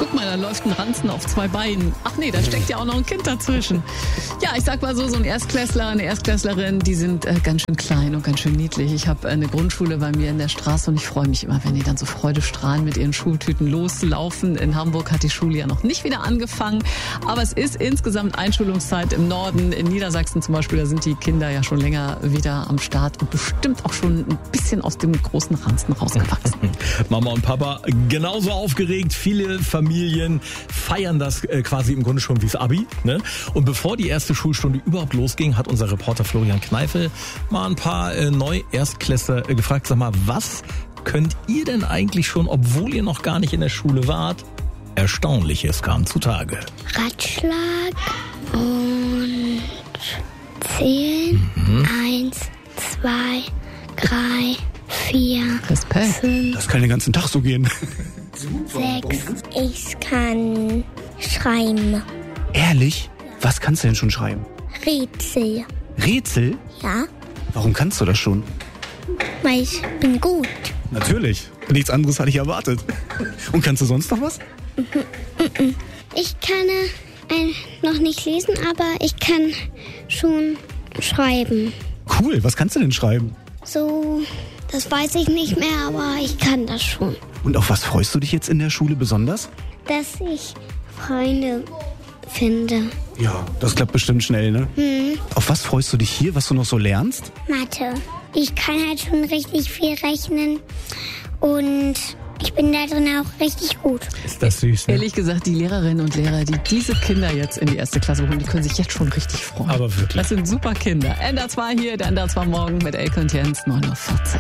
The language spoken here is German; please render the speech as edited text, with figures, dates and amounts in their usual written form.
Guck mal, da läuft ein Ranzen auf 2 Beinen. Ach nee, da steckt ja auch noch ein Kind dazwischen. Ja, ich sag mal so ein Erstklässler, eine Erstklässlerin, die sind ganz schön klein und ganz schön niedlich. Ich habe eine Grundschule bei mir in der Straße und ich freue mich immer, wenn die dann so freudestrahlend mit ihren Schultüten loslaufen. In Hamburg hat die Schule ja noch nicht wieder angefangen, aber es ist insgesamt Einschulungszeit im Norden. In Niedersachsen zum Beispiel, da sind die Kinder ja schon länger wieder am Start und bestimmt auch schon ein bisschen aus dem großen Ranzen rausgewachsen. Mama und Papa genauso aufgeregt. Viele Familien feiern das quasi im Grunde schon wie das Abi. Ne? Und bevor die erste Schulstunde überhaupt losging, hat unser Reporter Florian Kneifel mal ein paar Neu-Erstklässler gefragt, sag mal, was könnt ihr denn eigentlich schon, obwohl ihr noch gar nicht in der Schule wart? Erstaunliches kam zutage. Ratschlag und zählen. 1, 2, 3, 4, Respekt. 5, Das kann den ganzen Tag so gehen. 6. Ich kann schreiben. Ehrlich? Was kannst du denn schon schreiben? Rätsel. Rätsel? Ja, Warum kannst du das schon? weil ich bin gut. Natürlich. Nichts anderes hatte ich erwartet. Und kannst du sonst noch was? Ich kann noch nicht lesen, aber ich kann schon schreiben. Cool, was kannst du denn schreiben? So, das weiß ich nicht mehr, aber ich kann das schon. Und auf was freust du dich jetzt in der Schule besonders? Dass ich Freunde finde. Ja, das klappt bestimmt schnell, ne? Auf was freust du dich hier, was du noch so lernst? Mathe. Ich kann halt schon richtig viel rechnen und ich bin da drin auch richtig gut. Ist das süß, ne? Ehrlich gesagt, die Lehrerinnen und Lehrer, die diese Kinder jetzt in die erste Klasse holen, die können sich jetzt schon richtig freuen. Aber wirklich. Das sind super Kinder. NDR 2 hier, der NDR 2 morgen mit Elke und Jens, 9:40 Uhr.